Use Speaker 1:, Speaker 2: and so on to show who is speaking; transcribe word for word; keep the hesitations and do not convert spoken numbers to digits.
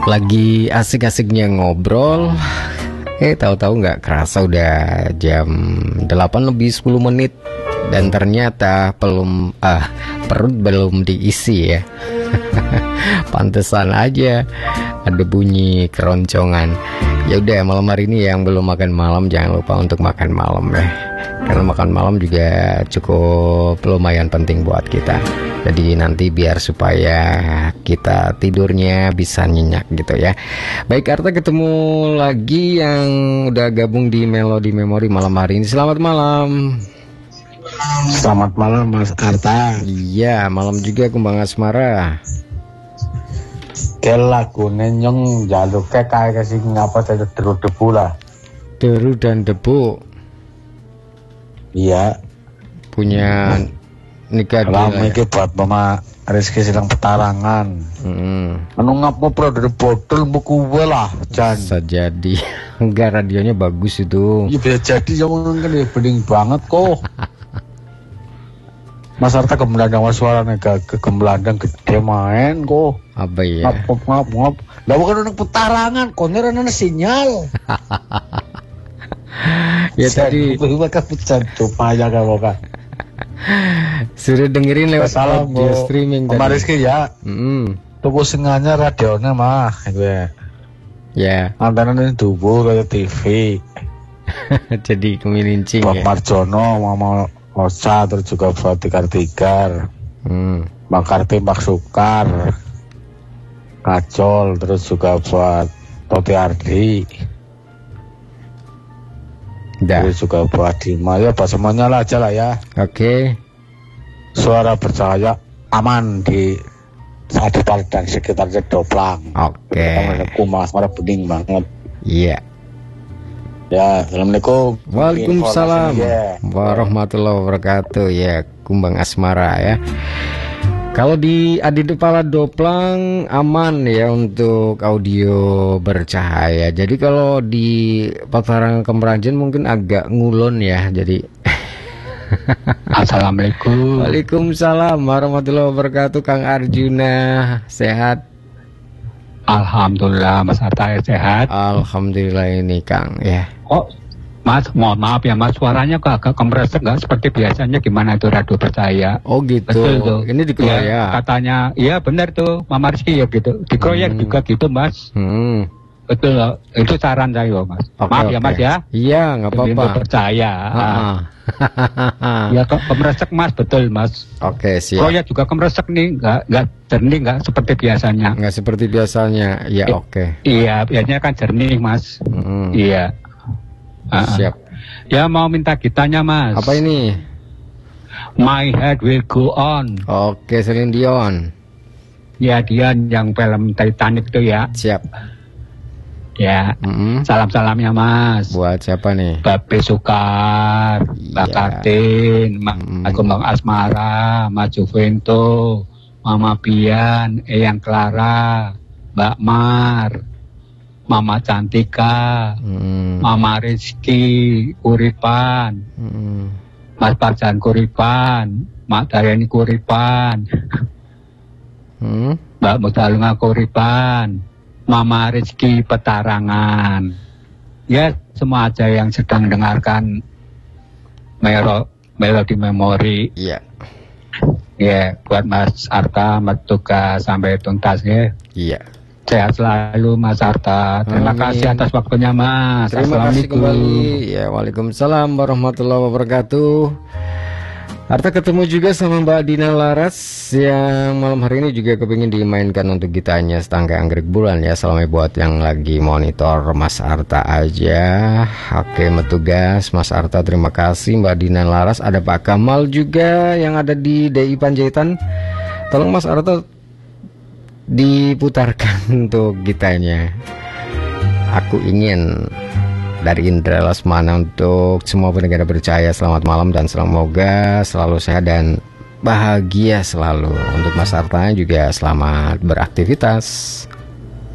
Speaker 1: Lagi asik-asiknya ngobrol, eh tahu-tahu nggak kerasa udah jam delapan lebih sepuluh menit. Dan ternyata belum ah perut belum diisi ya. Pantesan aja ada bunyi keroncongan. Ya udah, malam hari ini yang belum makan malam jangan lupa untuk makan malam ya. Karena makan malam juga cukup lumayan penting buat kita. Jadi nanti biar supaya kita tidurnya bisa nyenyak gitu ya. Baik, Arta ketemu lagi yang udah gabung di Melodi Memori malam hari ini. Selamat malam.
Speaker 2: Selamat malam Mas Arta.
Speaker 1: Iya, malam juga Kumbang Asmara.
Speaker 2: Ke lagu nenyong jaluk ke kayak kasih ngapa saja deru debu lah.
Speaker 1: Deru dan debu.
Speaker 2: Iya.
Speaker 1: Punya nikah
Speaker 2: lama iki buat Mama Rizky Silang Petarangan.
Speaker 1: Hmm.
Speaker 2: Anu ngapa pro dari botol buku lah Jan.
Speaker 1: Bisa jadi. Enggak, radionya bagus itu.
Speaker 2: Iya bisa jadi, yang kan ya bening banget kok. Mas Arta gemelandang suaranya gak gemelandang gede main kok.
Speaker 1: Apa ya?
Speaker 2: Ngap ngap ngap. Lah bukan anak petarangan, koner anak sinyal.
Speaker 1: Ya tadi
Speaker 2: mereka pecah supaya kalau kan.
Speaker 1: Sudah dengerin lewat
Speaker 2: salam
Speaker 1: audio streaming tadi.
Speaker 2: Mas Rizky ya.
Speaker 1: Mm.
Speaker 2: Tuku sengaja radionya mah gue.
Speaker 1: Ya.
Speaker 2: Antenanya dhuwur kayak T V.
Speaker 1: Jadi kemilincing
Speaker 2: Bob
Speaker 1: ya.
Speaker 2: Marjono, Mama Ocha, terus juga buat Tikar-Tikar,
Speaker 1: hmm.
Speaker 2: Bang Karti Pak Sukar, Kacol, terus juga buat Toti Ardi,
Speaker 1: Dah.
Speaker 2: terus juga buat Dima, ya buat semuanya lah aja lah ya.
Speaker 1: Oke. Okay.
Speaker 2: Suara bercahaya aman di saat dan sekitarnya Doplang.
Speaker 1: Oke. Okay.
Speaker 2: Kumas marah bening banget.
Speaker 1: Iya. Yeah.
Speaker 2: Ya, assalamualaikum.
Speaker 1: Waalaikumsalam
Speaker 2: ya.
Speaker 1: warahmatullahi wabarakatuh. Ya, Kumbang Asmara ya. Kalau di Adi Depala Doplang aman ya untuk audio bercahaya. Jadi kalau di Petarangan Kemeranjen mungkin agak ngulon ya. Jadi
Speaker 2: Assalamualaikum.
Speaker 1: Waalaikumsalam warahmatullahi wabarakatuh. Kang Arjuna sehat?
Speaker 3: Alhamdulillah Mas Arta sehat.
Speaker 1: Alhamdulillah ini Kang ya.
Speaker 3: Oh Mas, mohon maaf ya Mas, suaranya kok agak kompresor nggak seperti biasanya, gimana itu radio percaya?
Speaker 1: Oh gitu.
Speaker 3: Betul tuh.
Speaker 1: Ini dikeroyak.
Speaker 3: Ya, katanya, iya benar tuh Mama Rizky ya gitu. Dikeroyak hmm. juga gitu Mas.
Speaker 1: Hmm.
Speaker 3: Betul loh. Itu saran saya Mas.
Speaker 1: Okay,
Speaker 3: maaf
Speaker 1: okay.
Speaker 3: ya Mas ya.
Speaker 1: Iya nggak apa-apa.
Speaker 3: Percaya. Ya kok kompresor Mas, betul Mas.
Speaker 1: Oke, okay, siap.
Speaker 3: Proyek juga kompresor nih, nggak nggak jernih, nggak seperti biasanya.
Speaker 1: Nggak seperti biasanya. Ya oke. Okay.
Speaker 3: Iya, biasanya kan jernih Mas.
Speaker 1: Hmm.
Speaker 3: Iya. Uh,
Speaker 1: Siap.
Speaker 3: Ya mau minta gitanya Mas.
Speaker 1: Apa ini?
Speaker 3: My Head Will Go On.
Speaker 1: Oke, Celine Dion.
Speaker 3: Ya dia yang film Titanic itu ya.
Speaker 1: Siap.
Speaker 3: Ya.
Speaker 1: Mm-hmm.
Speaker 3: Salam-salamnya Mas.
Speaker 1: Buat siapa nih?
Speaker 3: Babe Sukar, Mbak Kartin,
Speaker 1: mm-hmm.
Speaker 3: Kumbang Asmara, Mas Juvento, Mama Bian, Eyang Clara, Mbak Mar, Mama Cantika, hmm. Mama Rizky Kuripan, hmm. Mas Parjan Kuripan, Mak Dayani Kuripan, hmm. Mbak Mudalunga Kuripan, Mama Rizky Petarangan. Ya, semua aja yang sedang dengarkan Melo, Melodi Memori.
Speaker 1: Iya.
Speaker 3: Ya, buat Mas Arta, Mas Tugas sampai tuntas ya.
Speaker 1: Iya.
Speaker 3: Sehat selalu Mas Arta. Terima Amin. kasih atas waktunya Mas.
Speaker 1: Terima kasih kembali. Ya, waalaikumsalam warahmatullahi wabarakatuh. Arta ketemu juga sama Mbak Dina Laras yang malam hari ini juga kepingin dimainkan untuk gitanya Setangkai Anggrek Bulan ya. Salamnya buat yang lagi monitor Mas Arta aja. Oke, metugas Mas Arta, terima kasih Mbak Dina Laras. Ada Pak Kamal juga yang ada di D I Panjaitan. Tolong Mas Arta diputarkan untuk gitanya. Aku ingin dari Indra Lesmana untuk semua pendengar bercahaya. Selamat malam dan semoga selalu sehat dan bahagia selalu. Untuk Mas Arta juga selamat beraktivitas.